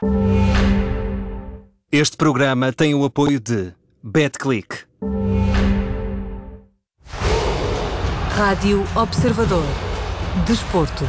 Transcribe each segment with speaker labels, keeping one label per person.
Speaker 1: Este programa tem o apoio de BetClick.
Speaker 2: Rádio Observador. Desporto.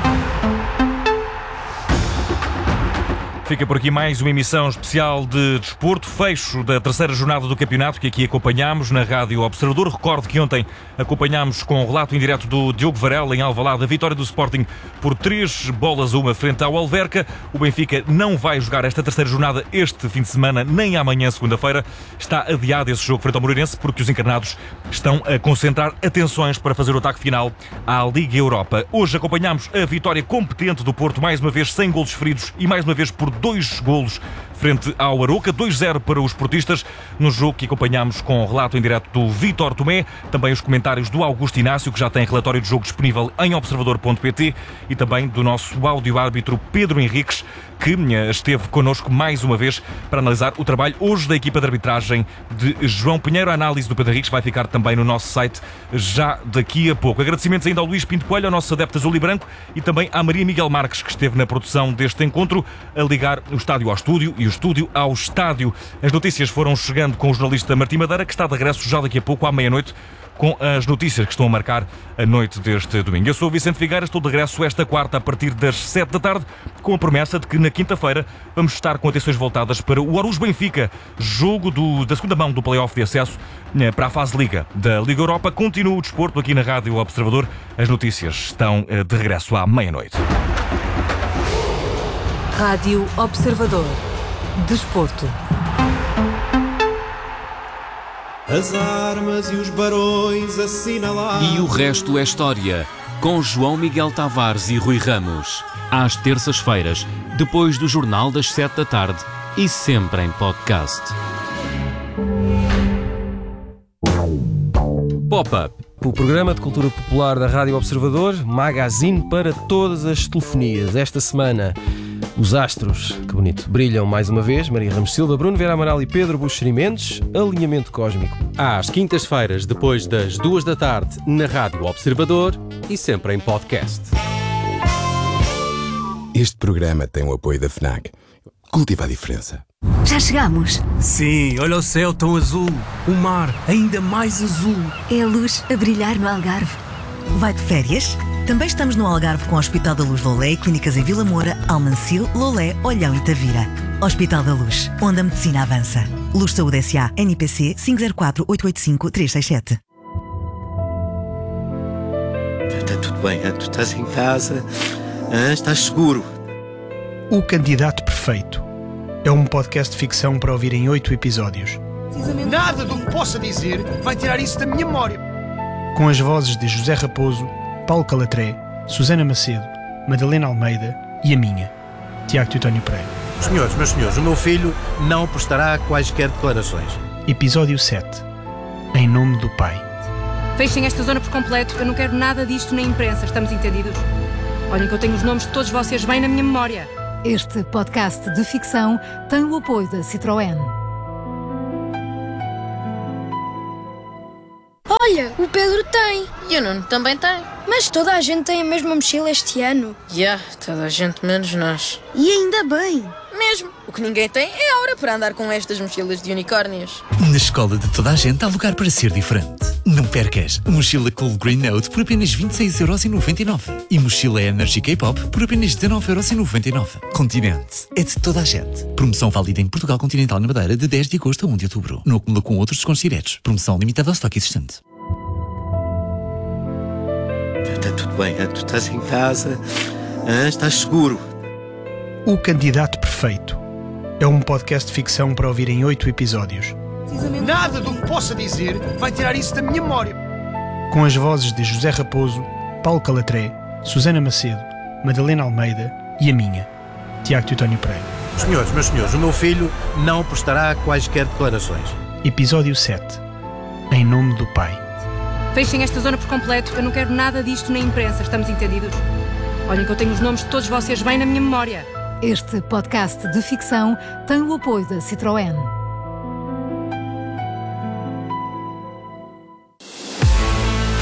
Speaker 3: Fica por aqui mais uma emissão especial de desporto, fecho da terceira jornada do campeonato que aqui acompanhámos na Rádio Observador. Recordo que ontem acompanhámos com o relato em direto do Diogo Varela em Alvalade a vitória do Sporting por 3-1 frente ao Alverca. O Benfica não vai jogar esta terceira jornada este fim de semana, nem amanhã, segunda-feira. Está adiado esse jogo frente ao Moreirense porque os encarnados estão a concentrar atenções para fazer o ataque final à Liga Europa. Hoje acompanhámos a vitória competente do Porto, mais uma vez sem golos feridos e mais uma vez por 2 golos frente ao Arouca, 2-0 para os portistas, no jogo que acompanhámos com o relato em direto do Vítor Tomé, também os comentários do Augusto Inácio, que já tem relatório de jogo disponível em observador.pt, e também do nosso áudio-árbitro Pedro Henriques, que esteve connosco mais uma vez para analisar o trabalho hoje da equipa de arbitragem de João Pinheiro. A análise do Pedro Henriques vai ficar também no nosso site já daqui a pouco. Agradecimentos ainda ao Luís Pinto Coelho, ao nosso adepto azul e branco, e também à Maria Miguel Marques, que esteve na produção deste encontro, a ligar o estádio ao estúdio e o estúdio ao estádio. As notícias foram chegando com o jornalista Martim Madeira, que está de regresso já daqui a pouco, à meia-noite, com as notícias que estão a marcar a noite deste domingo. Eu sou o Vicente Figueira, estou de regresso esta quarta a partir das 7 da tarde, com a promessa de que na quinta-feira vamos estar com atenções voltadas para o Arousa Benfica, jogo da segunda mão do play-off de acesso para a fase Liga da Liga Europa. Continua o desporto aqui na Rádio Observador. As notícias estão de regresso à meia-noite.
Speaker 2: Rádio Observador. Desporto.
Speaker 4: As armas e os barões assinalados.
Speaker 5: E o resto é história, com João Miguel Tavares e Rui Ramos. Às terças-feiras, depois do Jornal das 7 da tarde e sempre em podcast. Pop-up.
Speaker 6: O programa de cultura popular da Rádio Observador, magazine para todas as telefonias. Esta semana, os astros, que bonito, brilham mais uma vez. Maria Ramos Silva, Bruno Vieira Amaral e Pedro Buxeri Mendes. Alinhamento cósmico.
Speaker 5: Às quintas-feiras, depois das 2 da tarde, na Rádio Observador e sempre em podcast.
Speaker 7: Este programa tem o apoio da FNAC. Cultiva a diferença.
Speaker 8: Já chegamos.
Speaker 9: Sim, olha o céu tão azul. O mar ainda mais azul.
Speaker 8: É a luz a brilhar no Algarve.
Speaker 10: Vai de férias? Também estamos no Algarve com o Hospital da Luz Lolé e clínicas em Vila Moura, Almancil, Lolé, Olhão e Tavira. Hospital da Luz, onde a medicina avança. Luz Saúde S.A. NPC 504-885-367.
Speaker 11: Está tudo bem, tu estás em casa, estás seguro.
Speaker 12: O Candidato Perfeito é um podcast de ficção para ouvir em 8 episódios.
Speaker 13: Nada do que possa dizer vai tirar isso da minha memória.
Speaker 12: Com as vozes de José Raposo, Paulo Calatré, Susana Macedo, Madalena Almeida e a minha, Tiago Teutónio Pereira.
Speaker 11: Meus senhores, o meu filho não prestará quaisquer declarações.
Speaker 12: Episódio 7. Em nome do Pai.
Speaker 14: Fechem esta zona por completo. Eu não quero nada disto na imprensa. Estamos entendidos? Olhem que eu tenho os nomes de todos vocês bem na minha memória.
Speaker 2: Este podcast de ficção tem o apoio da Citroën.
Speaker 15: Olha, o Pedro tem.
Speaker 16: E o Nuno também tem.
Speaker 15: Mas toda a gente tem a mesma mochila este ano.
Speaker 16: Toda a gente menos nós.
Speaker 15: E ainda bem.
Speaker 16: Mesmo. O que ninguém tem é a hora para andar com estas mochilas de unicórnios.
Speaker 17: Na escola de toda a gente há lugar para ser diferente. Não percas. Mochila Cool Green Note por apenas 26,99€. E mochila Energy K-Pop por apenas 19,99€. Continente. É de toda a gente. Promoção válida em Portugal Continental na Madeira de 10 de agosto a 1 de outubro. Não acumula com outros descontos diretos. Promoção limitada ao estoque existente.
Speaker 11: Está tudo bem, tu estás em casa, estás seguro.
Speaker 12: O Candidato Perfeito é um podcast de ficção para ouvir em 8 episódios.
Speaker 13: Nada do que possa dizer vai tirar isso da minha memória.
Speaker 12: Com as vozes de José Raposo, Paulo Calatré, Susana Macedo, Madalena Almeida e a minha, Tiago Teutónio Pereira.
Speaker 11: Meus senhores, o meu filho não prestará quaisquer declarações.
Speaker 12: Episódio 7. Em nome do Pai.
Speaker 14: Fechem esta zona por completo. Eu não quero nada disto na imprensa. Estamos entendidos? Olhem que eu tenho os nomes de todos vocês bem na minha memória.
Speaker 2: Este podcast de ficção tem o apoio da Citroën.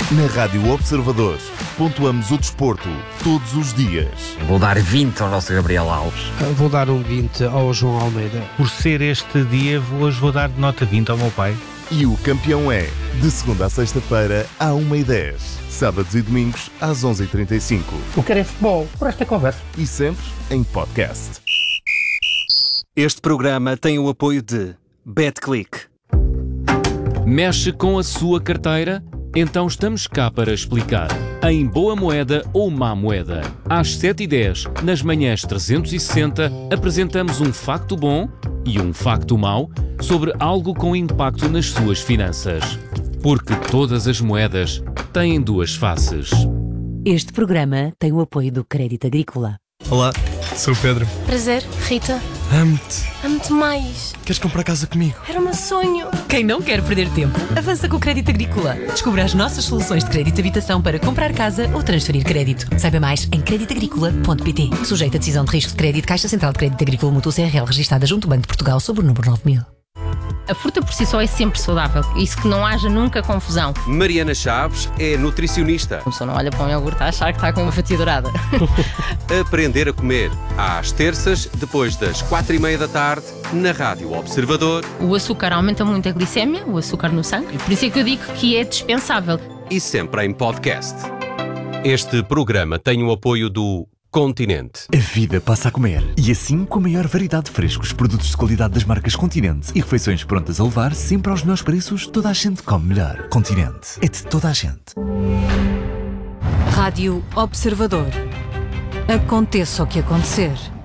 Speaker 18: Na Rádio Observador, pontuamos o desporto todos os dias.
Speaker 19: Vou dar 20 ao nosso Gabriel Alves.
Speaker 20: Vou dar um 20 ao João Almeida.
Speaker 21: Por ser este dia, hoje vou dar de nota 20 ao meu pai.
Speaker 18: E o campeão é, de segunda a sexta-feira, à 1h10. Sábados e domingos, às 11h35.
Speaker 22: Eu quero é futebol, por esta conversa.
Speaker 18: E sempre em podcast.
Speaker 1: Este programa tem o apoio de BetClick.
Speaker 5: Mexe com a sua carteira? Então estamos cá para explicar. Em boa moeda ou má moeda. Às 7h10, nas manhãs 360, apresentamos um facto bom e um facto mau sobre algo com impacto nas suas finanças. Porque todas as moedas têm duas faces.
Speaker 23: Este programa tem o apoio do Crédito Agrícola.
Speaker 24: Olá, sou o Pedro.
Speaker 25: Prazer, Rita.
Speaker 24: Amo-te.
Speaker 25: Amo-te mais.
Speaker 24: Queres comprar casa comigo?
Speaker 25: Era o meu sonho.
Speaker 23: Quem não quer perder tempo, avança com o Crédito Agrícola. Descubra as nossas soluções de crédito de habitação para comprar casa ou transferir crédito. Saiba mais em creditagricola.pt. Sujeito a decisão de risco de crédito, Caixa Central de Crédito Agrícola Mútuo CRL, registada junto ao Banco de Portugal sob o número 9000.
Speaker 26: A fruta por si só é sempre saudável, isso que não haja nunca confusão.
Speaker 27: Mariana Chaves é nutricionista.
Speaker 26: A pessoa não olha para um iogurte a achar que está com uma fatia dourada.
Speaker 27: Aprender a comer, às terças, depois das 4h30 da tarde, na Rádio Observador.
Speaker 26: O açúcar aumenta muito a glicémia, o açúcar no sangue, por isso é que eu digo que é dispensável.
Speaker 27: E sempre em podcast. Este programa tem o apoio do Continente.
Speaker 17: A vida passa a comer. E assim, com a maior variedade de frescos, produtos de qualidade das marcas Continente e refeições prontas a levar, sempre aos melhores preços, toda a gente come melhor. Continente. É de toda a gente.
Speaker 2: Rádio Observador. Aconteça o que acontecer.